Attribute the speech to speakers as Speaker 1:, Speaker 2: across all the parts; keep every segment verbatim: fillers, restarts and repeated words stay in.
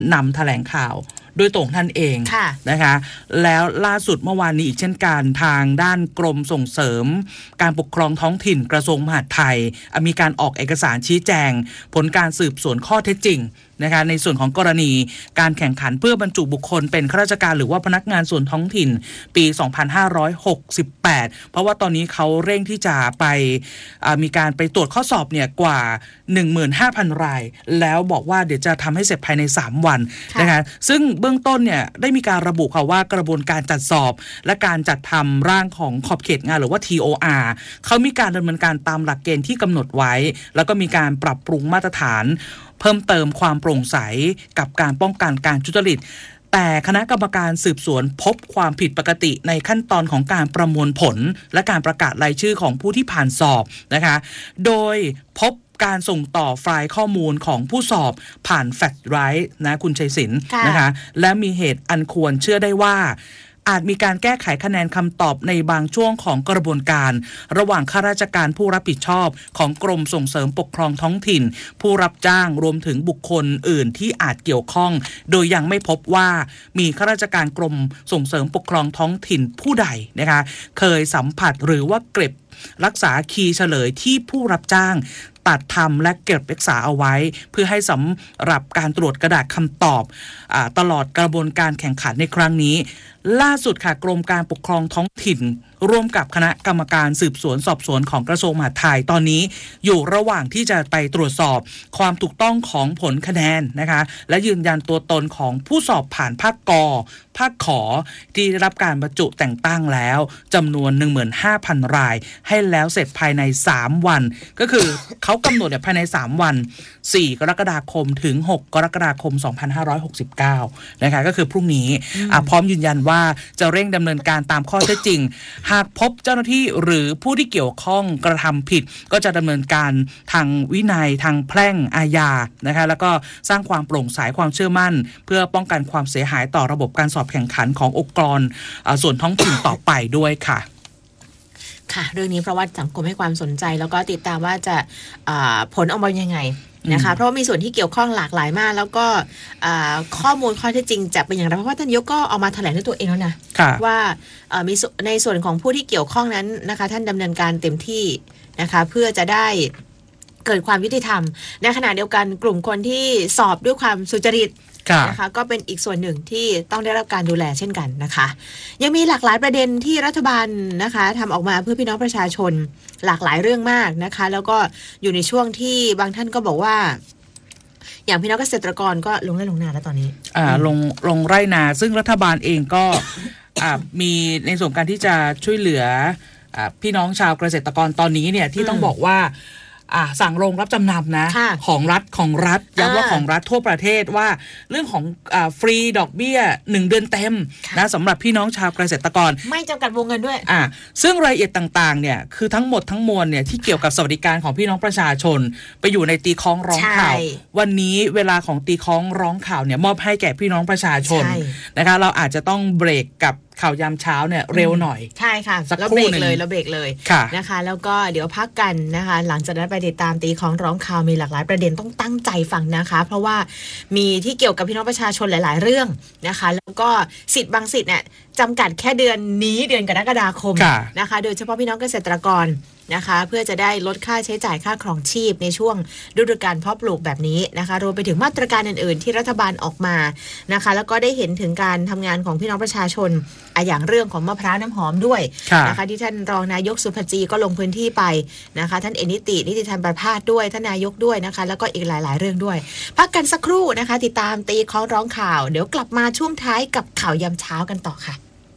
Speaker 1: นำแถลงข่าวด้วยตรงท่านเองนะคะแล้วล่าสุดเมื่อวานนี้อีกเช่นกันทางด้านกรมส่งเสริมการปกครองท้องถิ่นกระทรวงมหาดไทยมีการออกเอกสารชี้แจงผลการสืบสวนข้อเท็จจริงนะคะในส่วนของกรณีการแข่งขันเพื่อบรรจุบุคคลเป็นข้าราชการหรือว่าพนักงานส่วนท้องถิ่นปีสองพันห้าร้อยหกสิบแปดเพราะว่าตอนนี้เขาเร่งที่จะไปมีการไปตรวจข้อสอบเนี่ยกว่า หนึ่งหมื่นห้าพัน รายแล้วบอกว่าเดี๋ยวจะทำให้เสร็จภายในสามวันนะคะซึ่งเบื้องต้นเนี่ยได้มีการระบุค่ะว่ากระบวนการจัดสอบและการจัดทำร่างของขอบเขตงานหรือว่า ที โอ อาร์ เขามีการดำเนินการตามหลักเกณฑ์ที่กำหนดไว้แล้วก็มีการปรับปรุงมาตรฐานเพิ่มเติมความโปร่งใสกับการป้องกันการทุจริตแต่คณะกรรมการสืบสวนพบความผิดปกติในขั้นตอนของการประมวลผลและการประกาศรายชื่อของผู้ที่ผ่านสอบนะคะโดยพบการส่งต่อไฟล์ข้อมูลของผู้สอบผ่านแฟลชไดรฟ์นะคุณชัยศิลป์นะคะและมีเหตุอันควรเชื่อได้ว่าอาจมีการแก้ไขคะแนนคำตอบในบางช่วงของกระบวนการระหว่างข้าราชการผู้รับผิดชอบของกรมส่งเสริมปกครองท้องถิ่นผู้รับจ้างรวมถึงบุคคลอื่นที่อาจเกี่ยวข้องโดยยังไม่พบว่ามีข้าราชการกรมส่งเสริมปกครองท้องถิ่นผู้ใดนะคะเคยสัมผัสหรือว่าเก็บรักษาคีย์เฉลยที่ผู้รับจ้างตัดทำและเก็บรักษาเอาไว้เพื่อให้สำหรับการตรวจกระดาษคำตอบอ่าตลอดกระบวนการแข่งขันในครั้งนี้ล่าสุดค่ะกรมการปกครองท้องถิ่นร่วมกับคณะกรรมการสืบสวนสอบสวนของกระทรวงมหาดไทยตอนนี้อยู่ระหว่างที่จะไปตรวจสอบความถูกต้องของผลคะแนนนะคะและยืนยันตัวตนของผู้สอบผ่านภาคกภาคขอที่ได้รับการบรรจุแต่งตั้งแล้วจำนวน หนึ่งหมื่นห้าพัน รายให้แล้วเสร็จภายในสามวันก็คือเขากำหนดเนี่ยภายในสามวันสี่กรกฎาคมถึงหกกรกฎาคมสองพันห้าร้อยหกสิบเก้านะคะก็คือพรุ่งนี้พร้อมยืนยันว่าจะเร่งดำเนินการตามข้อเท็จจริงหากพบเจ้าหน้าที่หรือผู้ที่เกี่ยวข้องกระทำผิดก็จะดำเนินการทางวินัยทางแพ่งอาญานะคะแล้วก็สร้างความโปร่งใสความเชื่อมั่นเพื่อป้องกันความเสียหายต่อระบบการสอบแข่งขันขององค์กรส่วนท้องถิ่นต่อไปด้วยค่ะ
Speaker 2: ค่ะเรื่องนี้เพราะว่าสังคมให้ความสนใจแล้วก็ติดตามว่าจะผลออกมายังไงนะคะเพราะว่ามีส่วนที่เกี่ยวข้องหลากหลายมากแล้วก็ข้อมูลข้อเท็จจริงจะเป็นอย่างไรเพราะว่าท่านนายกก็เอามาแถลงด้วยตัวเองแล้วนะว่ามีในส่วนของผู้ที่เกี่ยวข้องนั้นนะคะท่านดำเนินการเต็มที่นะคะเพื่อจะได้เกิดความยุติธรรมในขณะเดียวกันกลุ่มคนที่สอบด้วยความสุจริตนะคะก็เป็นอีกส่วนหนึ่งที่ต้องได้รับการดูแลเช่นกันนะคะยังมีหลากหลายประเด็นที่รัฐบาลนะคะทำออกมาเพื่อพี่น้องประชาชนหลากหลายเรื่องมากนะคะแล้วก็อยู่ในช่วงที่บางท่านก็บอกว่าอย่างพี่น้องเกษตรกรก็ลงไร่ลงนาแล้วตอนนี้
Speaker 1: อ่าลงลงไร่นาซึ่งรัฐบาลเองก็อ่ามีในส่วนการที่จะช่วยเหลืออ่าพี่น้องชาวเกษตรกรตอนนี้เนี่ยที่ต้องบอกว่าอ่าสั่งโรงรับจำนำนะของรัฐของรัฐย้ำว่าของรัฐทั่วประเทศว่าเรื่องของอ่าฟรีดอกเบี้ยหนึ่งเดือนเต็มนะสำหรับพี่น้องชาวเกษตรกร
Speaker 2: ไม่จำกัดวงเงินด้วย
Speaker 1: อ่าซึ่งรายละเอียดต่างๆเนี่ยคือทั้งหมดทั้งมวลเนี่ยที่เกี่ยวกับสวัสดิการของพี่น้องประชาชนไปอยู่ในตีคล้องร้องข่าววันนี้เวลาของตีคล้องร้องข่าวเนี่ยมอบให้แก่พี่น้องประชาชนนะคะเราอาจจะต้องเบรกกับข่าวยามเช้าเนี่ยเร็วหน่อย
Speaker 2: ใช่ค่ะแล้วเบรกเลยแล้วเบรกเลยนะคะแล้วก็เดี๋ยวพักกันนะคะหลังจากนั้นไปติดตามตีของร้องข่าวมีหลากหลายประเด็นต้องตั้งใจฟังนะคะเพราะว่ามีที่เกี่ยวกับพี่น้องประชาชนหลายๆเรื่องนะคะแล้วก็สิทธิ์บางสิทธิ์เนี่ยจำกัดแค่เดือนนี้เดือนกรกฎาคมนะคะโดยเฉพาะพี่น้องเกษตรกรนะคะเพื่อจะได้ลดค่าใช้จ่ายค่าครองชีพในช่วงฤดูกาลเพาะปลูกแบบนี้นะคะรวมไปถึงมาตรการอื่นๆที่รัฐบาลออกมานะคะแล้วก็ได้เห็นถึงการทำงานของพี่น้องประชาชนอย่างเรื่องของมะพร้าวน้ำหอมด้วยนะคะที่ท่านรองนายกสุภจีก็ลงพื้นที่ไปนะคะท่านเอนิตินิติธรรมประภาสด้วยท่านนายกด้วยนะคะแล้วก็อีกหลายๆเรื่องด้วยพักกันสักครู่นะคะติดตามตีคล้องร้องข่าวเดี๋ยวกลับมาช่วงท้ายกับข่าวยามเช้ากันต่อค่ะ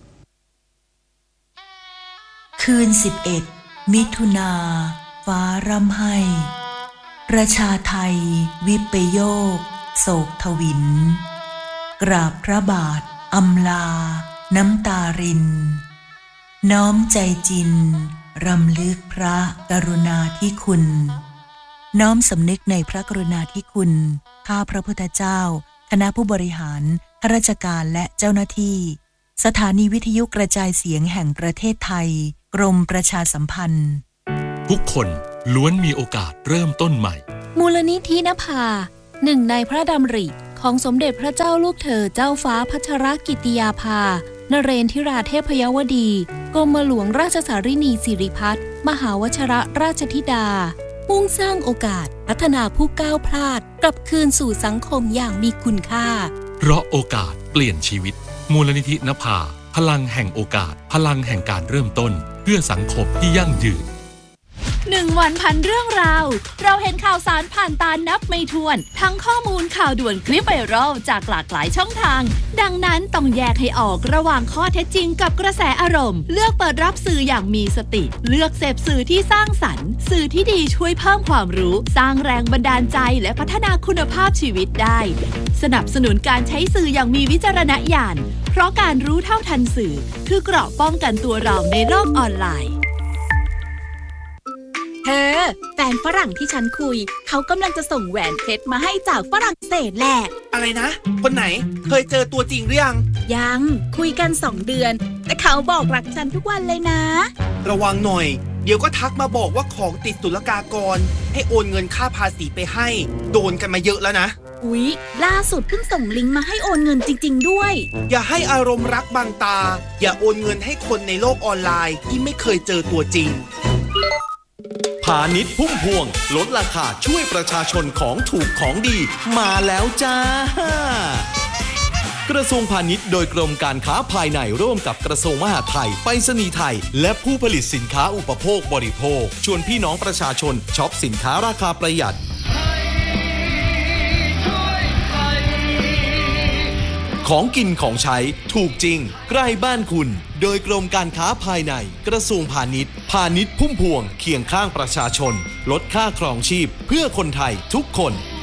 Speaker 3: คืนสิบเอ็ดมิถุนาฟ้าร่ำไห้ประชาไทยวิปโยคโศกทวินกราบพระบาทอำลาน้ำตารินน้อมใจจินรำลึกพระกรุณาธิคุณน้อมสำนึกในพระกรุณาธิคุณข้าพระพุทธเจ้าคณะผู้บริหารข้าราชการและเจ้าหน้าที่สถานีวิทยุกระจายเสียงแห่งประเทศไทยกรมประชาสัมพันธ์
Speaker 4: ทุกคนล้วนมีโอกาสเริ่มต้นใหม่
Speaker 5: มูลนิธินภาหนึ่งในพระดำริข
Speaker 4: ของสมเด็จพระเจ้าลูกเธอเจ้าฟ้าพัชรกิติยาภานเรนทิราเทพยวดีกรมหลวงราชสารินีสิริพัฒน์มหาวชรราชธิดามุ่งสร้างโอกาสพัฒนาผู้ก้าวพลาดกลับคืนสู่สังคมอย่างมีคุณค่า
Speaker 5: เพราะโอกาสเปลี่ยนชีวิตมูลนิธินภาพลังแห่งโอกาสพลังแห่งการเริ่มต้นเพื่อสังคมที่ยั่งยืน
Speaker 4: หนึ่งวันพันเรื่องราวเราเห็นข่าวสารผ่านตานับไม่ถ้วนทั้งข้อมูลข่าวด่วนคลิปไวรัลจากหลากหลายช่องทางดังนั้นต้องแยกให้ออกระหว่างข้อเท็จจริงกับกระแสอารมณ์เลือกเปิดรับสื่ออย่างมีสติเลือกเสพสื่อที่สร้างสรรค์สื่อที่ดีช่วยเพิ่มความรู้สร้างแรงบันดาลใจและพัฒนาคุณภาพชีวิตได้สนับสนุนการใช้สื่ออย่างมีวิจารณญาณเพราะการรู้เท่าทันสื่อคือเกราะป้องกันตัวเราในโลกออนไลน์
Speaker 6: เธอแฟนฝรั่งที่ฉันคุยเขากำลังจะส่งแหวนเพชรมาให้จากฝรั่งเศสแหละ
Speaker 7: อะไรนะคนไหนเคยเจอตัวจริงหรือยัง
Speaker 6: ยังคุยกันสองเดือนแต่เขาบอกรักฉันทุกวันเลยนะ
Speaker 7: ระวังหน่อยเดี๋ยวก็ทักมาบอกว่าของติดศุลกากรให้โอนเงินค่าภาษีไปให้โดนกันมาเยอะแล้วนะ
Speaker 6: อุ๊ยล่าสุดเพิ่งส่งลิงก์มาให้โอนเงินจริงๆด้วย
Speaker 7: อย่าให้อารมณ์รักบังตาอย่าโอนเงินให้คนในโลกออนไลน์ที่ไม่เคยเจอตัวจริง
Speaker 8: พาณิชย์พุ่มพวงลดราคาช่วยประชาชนของถูกของดีมาแล้วจ้ากระทรวงพาณิชย์โดยกรมการค้าภายในร่วมกับกระทรวงมหาดไทยไปรษณีย์ไทยและผู้ผลิตสินค้าอุปโภคบริโภคชวนพี่น้องประชาชนช็อปสินค้าราคาประหยัดของกินของใช้ถูกจริงใกล้บ้านคุณโดยกรมการค้าภายในกระทรวงพาณิชย์พาณิชย์พุ่มพวงเคียงข้างประชาชนลดค่าครองชีพเพื่อคนไทยทุกคน